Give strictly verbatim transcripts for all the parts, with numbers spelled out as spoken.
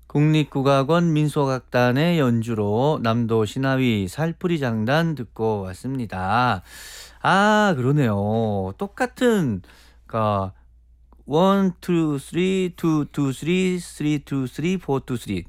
국립국악원 민속악단의 연주로 남도 신하위 살풀이 장단 듣고 왔습니다. 아, 그러네요. 똑같은 그러니까 원, 투, 쓰리, 투, 투, 쓰리, 쓰리, 투, 쓰리, 포, 투, 쓰리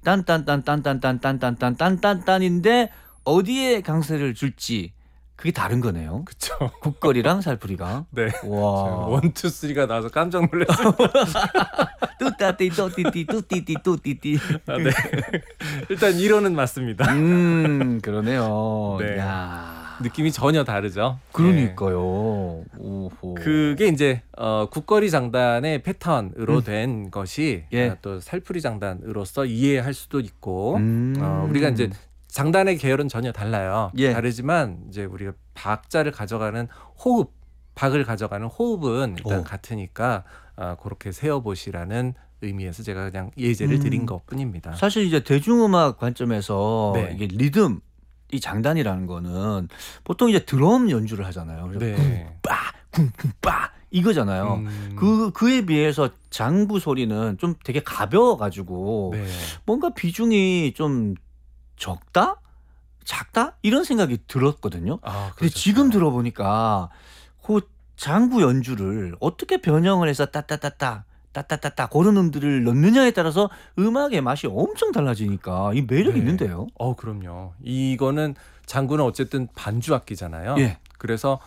딴딴딴딴딴딴딴딴딴딴딴인데 어디에 강세를 줄지 그게 다른 거네요. 그쵸. 국거리랑 살풀이가. 네. 와. 원투 쓰리가 나와서 깜짝 놀랐어요. 뚜따띠 또띠띠 뚜띠띠 뚜띠띠. 아, 네. 일단 이론은 맞습니다. 음, 그러네요. 네. 야. 느낌이 전혀 다르죠. 그러니까요. 오호. 네. 그게 이제 어, 국거리 장단의 패턴으로 음. 된 것이 예. 어, 또 살풀이 장단으로서 이해할 수도 있고 음. 어, 우리가 이제 장단의 계열은 전혀 달라요. 예. 다르지만 이제 우리가 박자를 가져가는 호흡, 박을 가져가는 호흡은 일단 오. 같으니까 어, 그렇게 세어보시라는 의미에서 제가 그냥 예제를 음. 드린 것뿐입니다. 사실 이제 대중음악 관점에서 네. 이게 리듬 이 장단이라는 거는 보통 이제 드럼 연주를 하잖아요. 그래서 네. 쿵빠 쿵쿵빠 이거잖아요. 음, 그 그에 비해서 장부 소리는 좀 되게 가벼워가지고 네. 뭔가 비중이 좀 적다, 작다 이런 생각이 들었거든요. 아, 근데 지금 들어보니까 그 장구 연주를 어떻게 변형을 해서 따따따따 따따따따 그런 음들을 넣느냐에 따라서 음악의 맛이 엄청 달라지니까 이 매력이 네. 있는데요. 어, 그럼요. 이거는 장구는 어쨌든 반주 악기잖아요. 예. 그래서